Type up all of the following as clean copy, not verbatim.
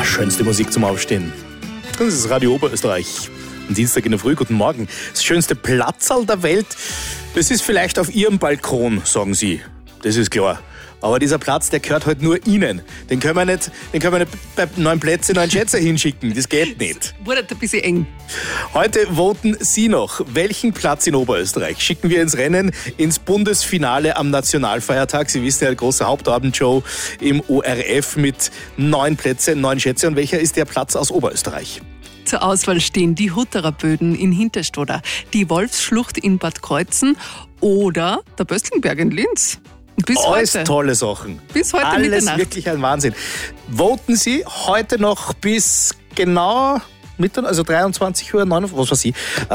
Schönste Musik zum Aufstehen. Das ist Radio Oberösterreich. Am Dienstag in der Früh, guten Morgen. Das schönste Platzerl der Welt, das ist vielleicht auf Ihrem Balkon, sagen Sie. Das ist klar. Aber dieser Platz, der gehört halt nur Ihnen. Den können wir nicht bei 9 Plätze 9 Schätze hinschicken. Das geht nicht. Wurde ein bisschen eng. Heute voten Sie noch. Welchen Platz in Oberösterreich schicken wir ins Rennen, ins Bundesfinale am Nationalfeiertag? Sie wissen ja, eine große Hauptabendshow im ORF mit 9 Plätze, 9 Schätze. Und welcher ist der Platz aus Oberösterreich? Zur Auswahl stehen die Hutterer Böden in Hinterstoder, die Wolfsschlucht in Bad Kreuzen oder der Böstlingberg in Linz. Bis Alles heute. tolle Sachen. Bis heute Alles Mitternacht. wirklich ein Wahnsinn. Voten Sie heute noch bis genau Mitternacht, also 23 Uhr, 9 Uhr, was weiß ich,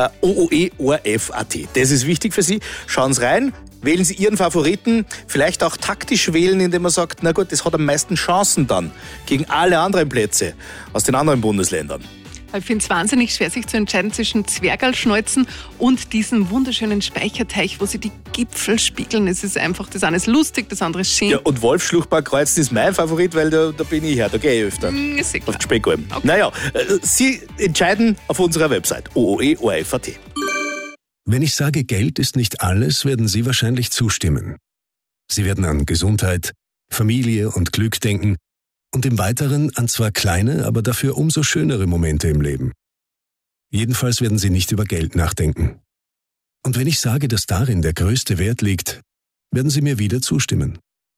OOE-ORF.at. Das ist wichtig für Sie. Schauen Sie rein. Wählen Sie Ihren Favoriten, vielleicht auch taktisch wählen, indem man sagt, na gut, das hat am meisten Chancen dann gegen alle anderen Plätze aus den anderen Bundesländern. Ich finde es wahnsinnig schwer, sich zu entscheiden zwischen Zwergalschneuzen und diesem wunderschönen Speicherteich, wo sie die Gipfel spiegeln. Es ist einfach, das eine ist lustig, das andere ist schön. Ja, und Wolfsschlucht-Bad Kreuzen ist mein Favorit, weil da bin ich her, da gehe ich öfter. Ist Auf die Speckalm. Okay. Naja, Sie entscheiden auf unserer Website OOE-ORF.at. Wenn ich sage, Geld ist nicht alles, werden Sie wahrscheinlich zustimmen. Sie werden an Gesundheit, Familie und Glück denken und im Weiteren an zwar kleine, aber dafür umso schönere Momente im Leben. Jedenfalls werden Sie nicht über Geld nachdenken. Und wenn ich sage, dass darin der größte Wert liegt, werden Sie mir wieder zustimmen.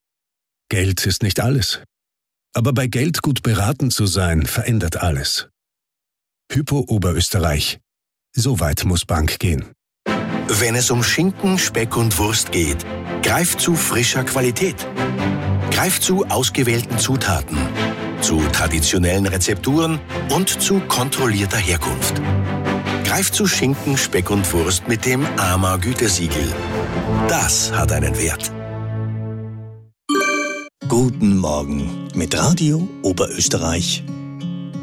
Geld ist nicht alles. Aber bei Geld gut beraten zu sein, verändert alles. Hypo Oberösterreich. So weit muss Bank gehen. Wenn es um Schinken, Speck und Wurst geht, greift zu frischer Qualität. Greift zu ausgewählten Zutaten, zu traditionellen Rezepturen und zu kontrollierter Herkunft. Greift zu Schinken, Speck und Wurst mit dem AMA Gütesiegel. Das hat einen Wert. Guten Morgen mit Radio Oberösterreich